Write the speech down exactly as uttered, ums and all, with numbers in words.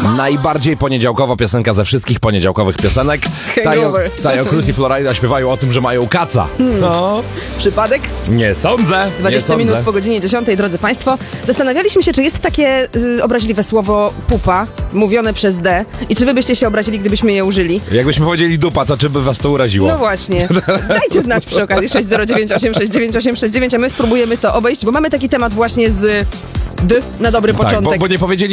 Najbardziej poniedziałkowa piosenka ze wszystkich poniedziałkowych piosenek. Tayo, Hangover. Tayo Cruz i Florida śpiewają o tym, że mają kaca. No, Przypadek? nie sądzę. nie dwadzieścia sądzę. minut po godzinie dziesiątej, drodzy Państwo. Zastanawialiśmy się, czy jest takie y, obraźliwe słowo pupa, mówione przez D. I czy wy byście się obrazili, gdybyśmy je użyli? Jakbyśmy powiedzieli dupa, to czy by was to uraziło? No właśnie. Dajcie znać przy okazji sześć zero dziewięć osiem sześć dziewięć osiem sześć dziewięć, a my spróbujemy to obejść, bo mamy taki temat właśnie z D na dobry Tak, bo, początek. bo nie powiedzieli